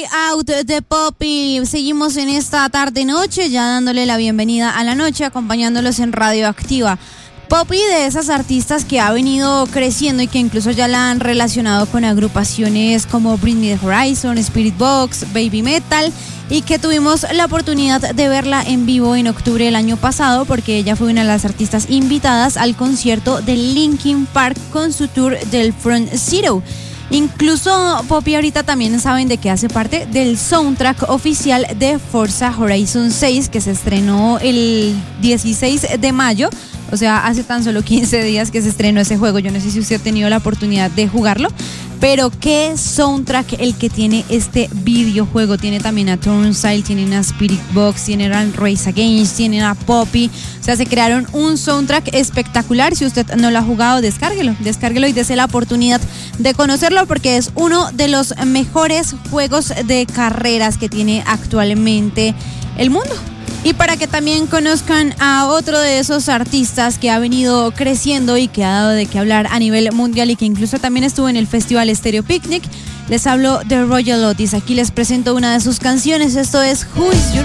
Way Out de Poppy. Seguimos en esta tarde-noche, ya dándole la bienvenida a la noche, acompañándolos en Radioactiva. Poppy, de esas artistas que ha venido creciendo y que incluso ya la han relacionado con agrupaciones como Bring Me the Horizon, Spirit Box, Baby Metal, y que tuvimos la oportunidad de verla en vivo en octubre del año pasado, porque ella fue una de las artistas invitadas al concierto de Linkin Park con su tour del Front Zero. Incluso Poppy ahorita también saben de que hace parte del soundtrack oficial de Forza Horizon 6, que se estrenó el 16 de mayo, o sea, hace tan solo 15 días que se estrenó ese juego. Yo no sé si usted ha tenido la oportunidad de jugarlo, pero qué soundtrack el que tiene este videojuego. Tiene también a Turnstile, tiene a Spirit Box, tiene a Race Against, tiene a Poppy. O sea, se crearon un soundtrack espectacular. Si usted no lo ha jugado, descárguelo y dése la oportunidad de conocerlo, porque es uno de los mejores juegos de carreras que tiene actualmente el mundo. Y para que también conozcan a otro de esos artistas que ha venido creciendo y que ha dado de qué hablar a nivel mundial y que incluso también estuvo en el festival Stereo Picnic, les hablo de Royal Otis. Aquí les presento una de sus canciones. Esto es Who Is Your